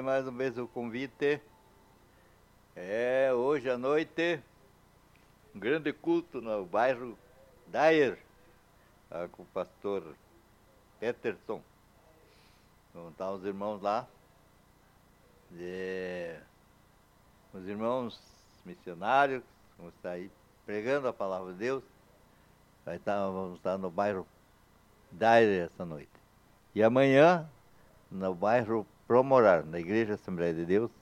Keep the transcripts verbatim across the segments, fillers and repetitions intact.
agradecer mais uma vez o convite. É, hoje à noite, um grande culto no bairro Dyer, tá, com o pastor Peterson. Vão estar os irmãos lá. E os irmãos missionários vão estar aí pregando a palavra de Deus. Vai estar, vamos estar no bairro Dyer essa noite. E amanhã, no bairro Promorar, na Igreja Assembleia de Deus.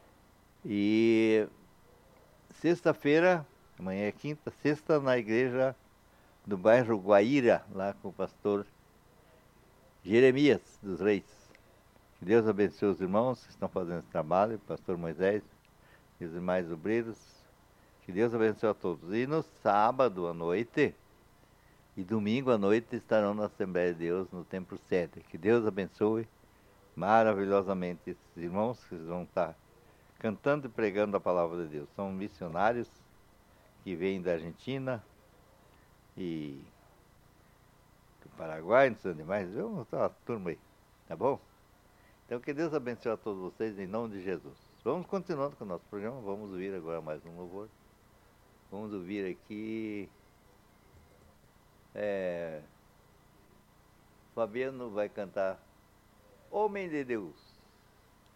E sexta-feira, amanhã é quinta, sexta na igreja do bairro Guaíra, lá com o pastor Jeremias dos Reis. Que Deus abençoe os irmãos que estão fazendo esse trabalho, o pastor Moisés e os demais obreiros. Que Deus abençoe a todos. E no sábado à noite e domingo à noite estarão na Assembleia de Deus, no Templo sete. Que Deus abençoe maravilhosamente esses irmãos que vão estar cantando e pregando a palavra de Deus. São missionários que vêm da Argentina e do Paraguai, não sei onde mais. Vamos estar uma turma aí, tá bom? Então que Deus abençoe a todos vocês em nome de Jesus. Vamos continuando com o nosso programa. Vamos ouvir agora mais um louvor. Vamos ouvir aqui. É, Fabiano vai cantar Homem de Deus.